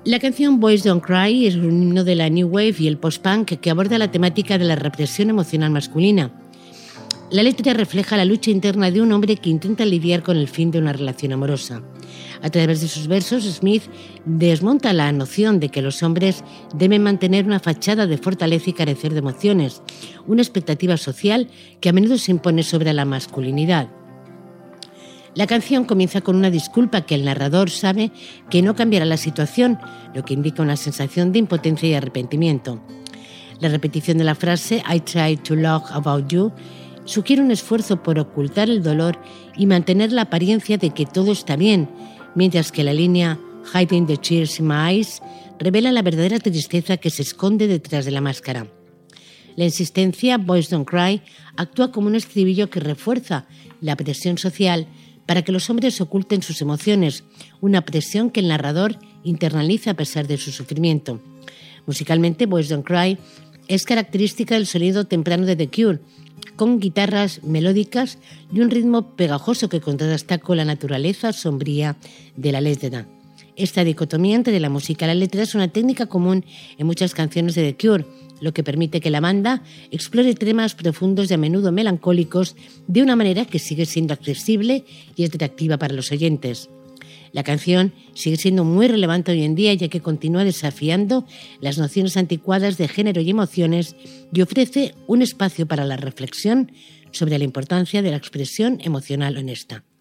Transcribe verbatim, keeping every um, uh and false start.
La canción Boys Don't Cry es un himno de la New Wave y el post-punk que aborda la temática de la represión emocional masculina. La letra refleja la lucha interna de un hombre que intenta lidiar con el fin de una relación amorosa. A través de sus versos, Smith desmonta la noción de que los hombres deben mantener una fachada de fortaleza y carecer de emociones, una expectativa social que a menudo se impone sobre la masculinidad. La canción comienza con una disculpa que el narrador sabe que no cambiará la situación, lo que indica una sensación de impotencia y arrepentimiento. La repetición de la frase "I try to love about you" sugiere un esfuerzo por ocultar el dolor y mantener la apariencia de que todo está bien, mientras que la línea "Hiding the tears in my eyes" revela la verdadera tristeza que se esconde detrás de la máscara. La insistencia "Boys Don't Cry" actúa como un estribillo que refuerza la presión social para que los hombres oculten sus emociones, una presión que el narrador internaliza a pesar de su sufrimiento. Musicalmente, Boys Don't Cry es característica del sonido temprano de The Cure, con guitarras melódicas y un ritmo pegajoso que contrasta con la naturaleza sombría de la letra. Esta dicotomía entre la música y la letra es una técnica común en muchas canciones de The Cure, lo que permite que la banda explore temas profundos y a menudo melancólicos de una manera que sigue siendo accesible y atractiva para los oyentes. La canción sigue siendo muy relevante hoy en día, ya que continúa desafiando las nociones anticuadas de género y emociones y ofrece un espacio para la reflexión sobre la importancia de la expresión emocional honesta.